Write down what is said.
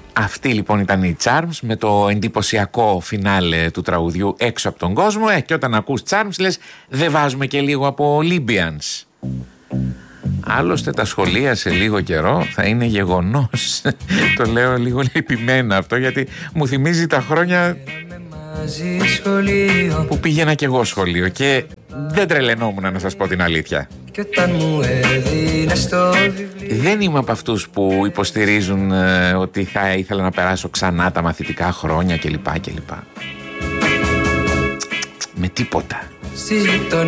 Αυτή λοιπόν ήταν η Charms με το εντυπωσιακό φινάλε του τραγουδιού «Έξω από τον κόσμο». Και όταν ακούς Charms λες δεν βάζουμε και λίγο από Olympians. Άλλωστε τα σχολεία σε λίγο καιρό θα είναι γεγονός. Το λέω λίγο λυπημένα αυτό, γιατί μου θυμίζει τα χρόνια που πήγαινα κι εγώ σχολείο και δεν τρελαινόμουν, να σας πω την αλήθεια. Δεν είμαι από αυτούς που υποστηρίζουν ότι θα ήθελα να περάσω ξανά τα μαθητικά χρόνια κλπ. Με τίποτα.